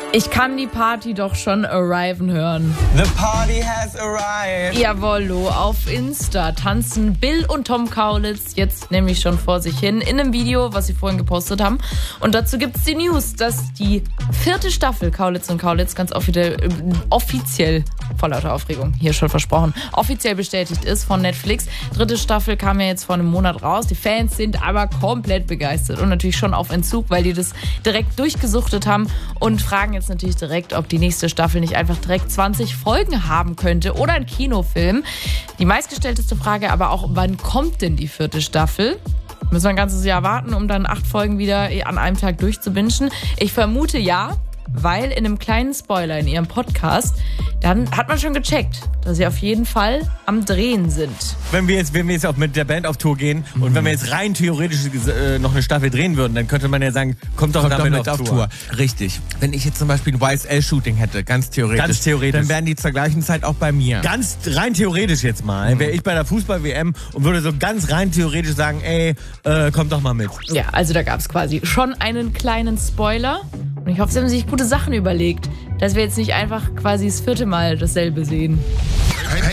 Ich kann die Party doch schon arriven hören. The party has arrived. Jawollo, auf Insta tanzen Bill und Tom Kaulitz jetzt nämlich schon vor sich hin in einem Video, was sie vorhin gepostet haben. Und dazu gibt's die News, dass die 4. Staffel Kaulitz und Kaulitz ganz offiziell, vor lauter Aufregung, hier schon versprochen, offiziell bestätigt ist von Netflix. 3. Staffel kam ja jetzt vor einem Monat raus. Die Fans sind aber komplett begeistert und natürlich schon auf Entzug, weil die das direkt durchgesuchtet haben und fragen jetzt natürlich direkt, ob die nächste Staffel nicht einfach direkt 20 Folgen haben könnte oder ein Kinofilm. Die meistgestellteste Frage aber auch, wann kommt denn die 4. Staffel? Müssen wir ein ganzes Jahr warten, um dann 8 Folgen wieder an einem Tag durchzubingen? Ich vermute ja, weil in einem kleinen Spoiler in ihrem Podcast, dann hat man schon gecheckt, dass sie auf jeden Fall am Drehen sind. Wenn wir jetzt auch mit der Band auf Tour gehen und wenn wir jetzt rein theoretisch noch eine Staffel drehen würden, dann könnte man ja sagen, kommt doch damit auf Tour. Richtig. Wenn ich jetzt zum Beispiel ein YSL-Shooting hätte, ganz theoretisch, dann wären die zur gleichen Zeit auch bei mir. Ganz rein theoretisch jetzt mal, wäre ich bei der Fußball-WM und würde so ganz rein theoretisch sagen, ey, kommt doch mal mit. Ja, also da gab es quasi schon einen kleinen Spoiler. Und ich hoffe, sie haben sich gute Sachen überlegt, dass wir jetzt nicht einfach quasi das 4. Mal dasselbe sehen.